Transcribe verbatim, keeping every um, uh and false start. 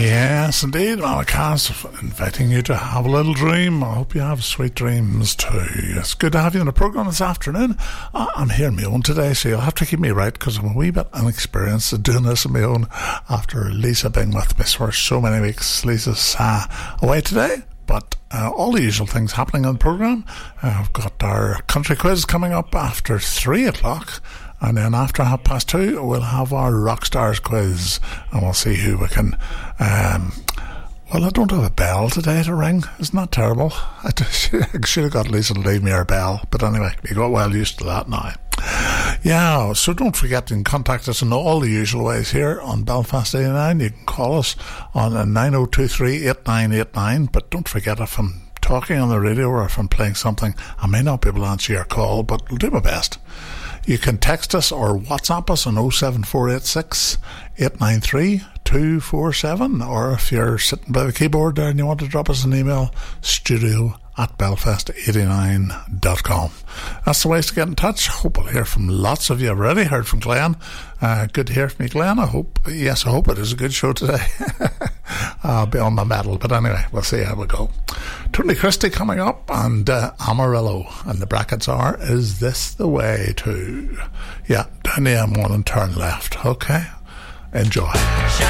Yes, indeed, Malacast, inviting you to have a little dream. I hope you have sweet dreams too. It's good to have you on the programme this afternoon. I'm here on my own today, so you'll have to keep me right, because I'm a wee bit inexperienced at doing this on my own after Lisa being with me for so many weeks. Lisa's uh, away today, but uh, all the usual things happening on the programme. Uh, I've got our country quiz coming up after three o'clock. And then after half past two, we'll have our Rockstars quiz, and we'll see who we can. Um, well, I don't have a bell today to ring. Isn't that terrible? I should have got Lisa to leave me her bell. But anyway, we got well used to that now. Yeah, so don't forget to contact us in all the usual ways here on Belfast eighty-nine. You can call us on nine oh two three, eight nine eight nine. But don't forget, if I'm talking on the radio or if I'm playing something, I may not be able to answer your call, but I'll do my best. You can text us or WhatsApp us on oh seven four eight six, eight nine three, two four seven, or if you're sitting by the keyboard there and you want to drop us an email, studio at belfast eighty-nine dot com. That's the ways to get in touch. Hope I'll hear from lots of you. I've already heard from Glenn. Uh, good to hear from you, Glenn. I hope, yes, I hope it is a good show today. I'll be on my medal, but anyway, we'll see how we go. Tony Christie coming up, and uh, Amarillo, and the brackets are, is this the way to, yeah, down the M one and turn left. Okay, enjoy.